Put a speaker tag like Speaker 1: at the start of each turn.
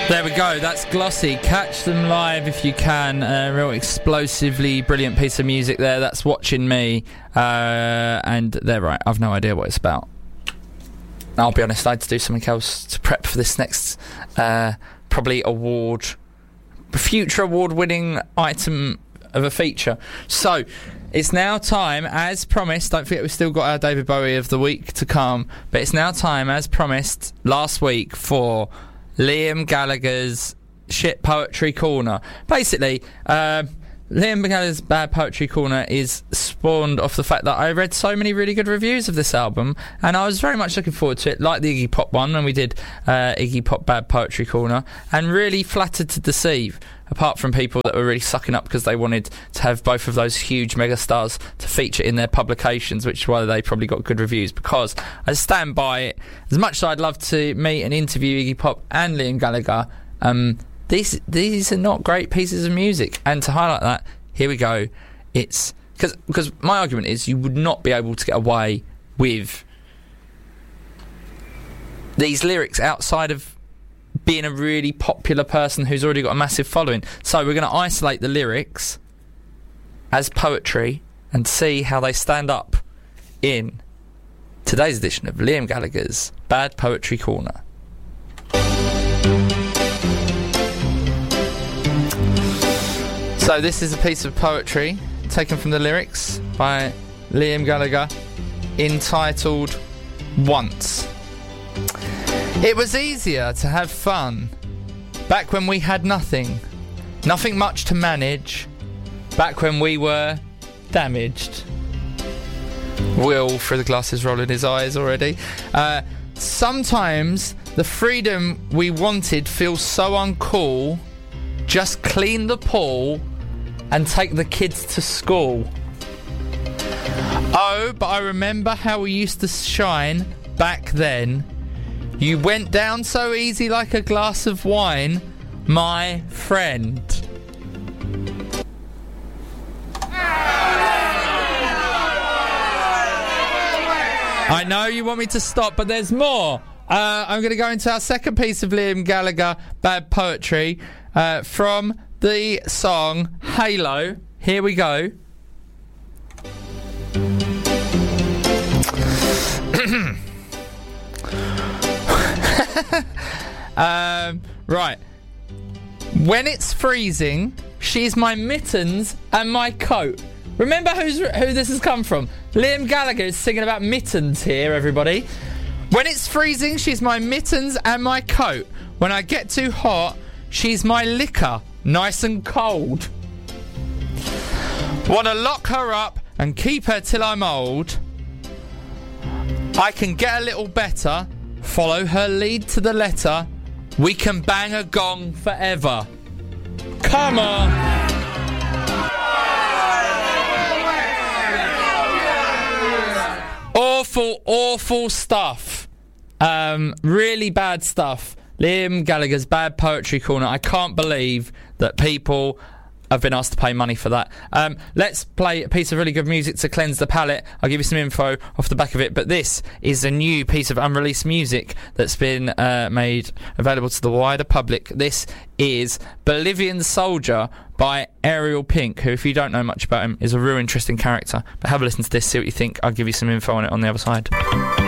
Speaker 1: There we go, that's Glossy. Catch them live if you can. Real explosively brilliant piece of music there. That's Watching Me. And they're right, I've no idea what it's about. I'll be honest, I had to do something else to prep for this next probably future award-winning item of a feature. So, it's now time, as promised. Don't forget we've still got our David Bowie of the week to come. But it's now time, as promised last week, for Liam Gallagher's Shit Poetry Corner. Basically, Liam Gallagher's Bad Poetry Corner is spawned off the fact that I read so many really good reviews of this album, and I was very much looking forward to it, like the Iggy Pop one when we did Iggy Pop Bad Poetry Corner, and really flattered to deceive, apart from people that were really sucking up because they wanted to have both of those huge megastars to feature in their publications, which is why they probably got good reviews, because I stand by it. As much as I'd love to meet and interview Iggy Pop and Liam Gallagher, these are not great pieces of music. And to highlight that, here we go. It's because my argument is you would not be able to get away with these lyrics outside of being a really popular person who's already got a massive following. So we're going to isolate the lyrics as poetry and see how they stand up in today's edition of Liam Gallagher's Bad Poetry Corner. So this is a piece of poetry taken from the lyrics by Liam Gallagher, entitled Once. It was easier to have fun back when we had nothing much to manage, back when we were damaged. Will, through the glasses, rolling his eyes already. Sometimes the freedom we wanted feels so uncool. Just clean the pool and take the kids to school. Oh, but I remember how we used to shine back then. You went down so easy like a glass of wine, my friend. I know you want me to stop, but there's more. I'm going to go into our second piece of Liam Gallagher Bad Poetry from the song Halo. Here we go. Right. When it's freezing, she's my mittens and my coat. Remember who this has come from. Liam Gallagher is singing about mittens here, everybody. When it's freezing, she's my mittens and my coat. When I get too hot, she's my liquor, nice and cold. Wanna lock her up and keep her till I'm old. I can get a little better, follow her lead to the letter. We can bang a gong forever. Come on. Awful stuff. Really bad stuff. Liam Gallagher's Bad Poetry Corner. I can't believe that people have been asked to pay money for that. Let's play a piece of really good music to cleanse the palate. I'll give you some info off the back of it, but this is a new piece of unreleased music that's been made available to the wider public. This is Bolivian Soldier by Ariel Pink, who, if you don't know much about him, is a real interesting character. But have a listen to this, see what you think. I'll give you some info on it on the other side.